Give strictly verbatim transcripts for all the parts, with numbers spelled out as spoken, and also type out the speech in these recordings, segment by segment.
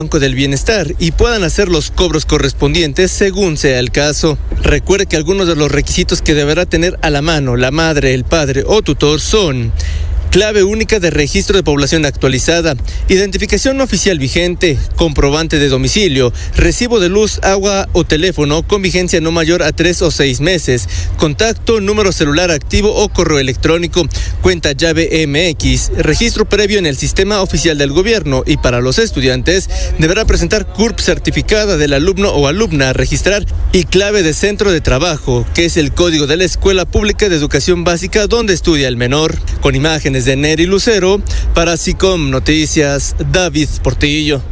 Banco del Bienestar y puedan hacer los cobros correspondientes según sea el caso. Recuerde que algunos de los requisitos que deberá tener a la mano la madre, el padre o tutor son: clave única de registro de población actualizada, identificación oficial vigente, comprobante de domicilio, recibo de luz, agua o teléfono con vigencia no mayor a tres o seis meses, contacto, número celular activo o correo electrónico, cuenta llave M X, registro previo en el sistema oficial del gobierno, y para los estudiantes deberá presentar C U R P certificada del alumno o alumna a registrar y clave de centro de trabajo, que es el código de la Escuela Pública de Educación Básica donde estudia el menor. Con imágenes de Neri Lucero, para SICOM Noticias, David Portillo.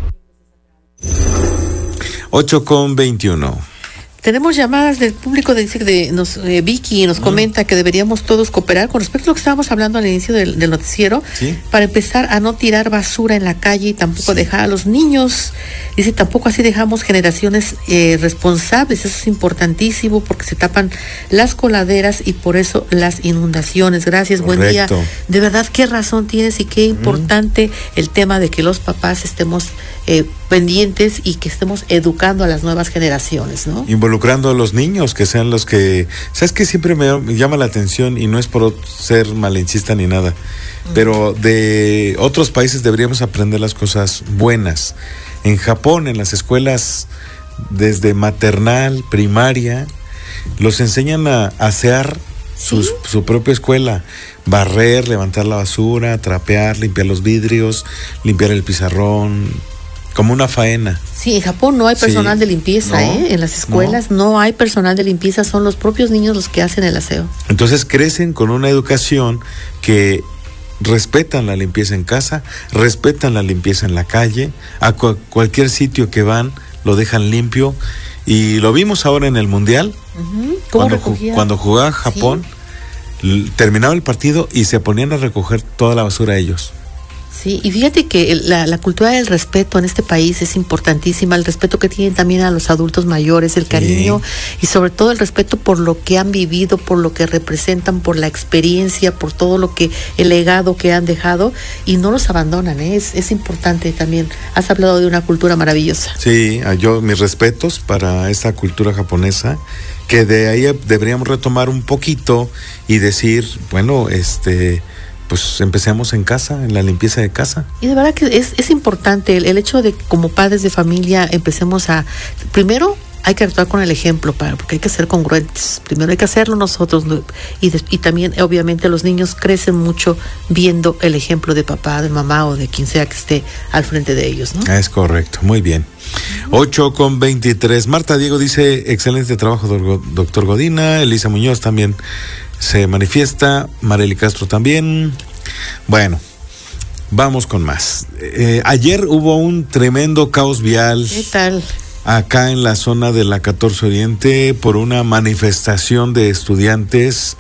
ocho con veintiuno. Tenemos llamadas del público, de, de nos, eh, Vicky nos comenta mm. que deberíamos todos cooperar con respecto a lo que estábamos hablando al inicio del, del noticiero, ¿sí? Para empezar a no tirar basura en la calle y tampoco sí. dejar a los niños, dice, tampoco así dejamos generaciones eh, responsables. Eso es importantísimo porque se tapan las coladeras y por eso las inundaciones. Gracias, Correcto. Buen día. De verdad, qué razón tienes y qué importante mm. el tema de que los papás estemos eh, pendientes y que estemos educando a las nuevas generaciones, ¿no? Involucrando a los niños, que sean los que... ¿Sabes qué? Siempre me llama la atención, y no es por ser malinchista ni nada, uh-huh. pero de otros países deberíamos aprender las cosas buenas. En Japón, en las escuelas, desde maternal, primaria, los enseñan a asear sus, ¿sí? su propia escuela, barrer, levantar la basura, trapear, limpiar los vidrios, limpiar el pizarrón, como una faena. Sí, en Japón no hay personal sí, de limpieza, no, ¿eh? En las escuelas no. no hay personal de limpieza, son los propios niños los que hacen el aseo. Entonces crecen con una educación que respetan la limpieza en casa, respetan la limpieza en la calle, a cu- cualquier sitio que van lo dejan limpio, y lo vimos ahora en el Mundial, uh-huh. ¿Cómo cuando, recogía? cuando jugaba Japón, ¿sí? l- terminaba el partido y se ponían a recoger toda la basura ellos. Sí, y fíjate que la, la cultura del respeto en este país es importantísima, el respeto que tienen también a los adultos mayores, el cariño sí. y sobre todo el respeto por lo que han vivido, por lo que representan, por la experiencia, por todo lo que, el legado que han dejado, y no los abandonan, ¿eh? es, es importante también. Has hablado de una cultura maravillosa. Sí, yo mis respetos para esta cultura japonesa, que de ahí deberíamos retomar un poquito y decir, bueno, este... pues empecemos en casa, en la limpieza de casa. Y de verdad que es, es importante el, el hecho de que como padres de familia empecemos a, primero hay que actuar con el ejemplo, para, porque hay que ser congruentes, primero hay que hacerlo nosotros, y, de, y también obviamente los niños crecen mucho viendo el ejemplo de papá, de mamá o de quien sea que esté al frente de ellos, ¿no? Es correcto, muy bien. ocho con veintitrés. Marta Diego dice, excelente trabajo, doctor Godina. Elisa Muñoz también se manifiesta, Marely Castro también. Bueno, vamos con más. Eh, ayer hubo un tremendo caos vial. ¿Qué tal? Acá en la zona de la catorce Oriente por una manifestación de estudiantes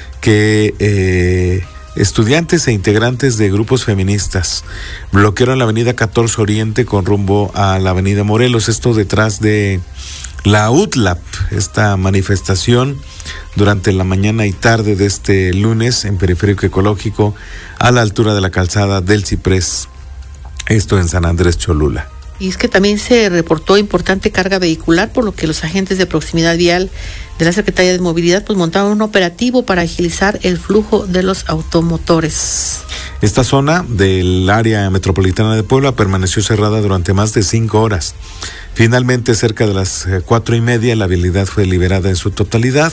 que eh, estudiantes e integrantes de grupos feministas bloquearon la avenida catorce Oriente con rumbo a la avenida Morelos, esto detrás de la U T L A P, esta manifestación durante la mañana y tarde de este lunes en Periférico Ecológico, a la altura de la calzada del Ciprés, esto en San Andrés Cholula. Y es que también se reportó importante carga vehicular, por lo que los agentes de proximidad vial de la Secretaría de Movilidad pues montaron un operativo para agilizar el flujo de los automotores. Esta zona del área metropolitana de Puebla permaneció cerrada durante más de cinco horas. Finalmente, cerca de las cuatro y media, la vialidad fue liberada en su totalidad.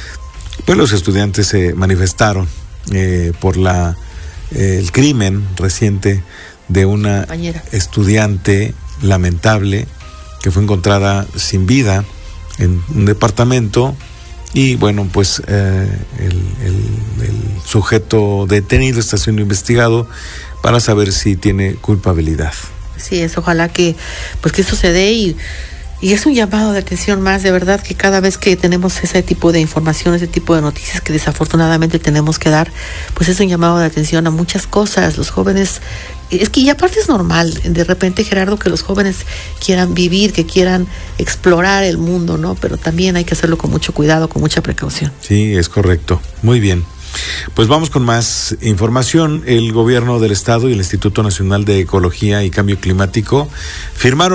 Pues los estudiantes se manifestaron eh, por la eh, el crimen reciente de una Compañera. estudiante lamentable que fue encontrada sin vida en un departamento, y bueno, pues eh, el, el, el sujeto detenido está siendo investigado para saber si tiene culpabilidad. Sí, es, ojalá que pues que esto se dé, y, y es un llamado de atención más, de verdad, que cada vez que tenemos ese tipo de información, ese tipo de noticias que desafortunadamente tenemos que dar, pues es un llamado de atención a muchas cosas. Los jóvenes, es que y aparte es normal, de repente, Gerardo, que los jóvenes quieran vivir, que quieran explorar el mundo, ¿no? Pero también hay que hacerlo con mucho cuidado, con mucha precaución. Sí, es correcto. Muy bien. Pues vamos con más información. El gobierno del estado y el Instituto Nacional de Ecología y Cambio Climático firmaron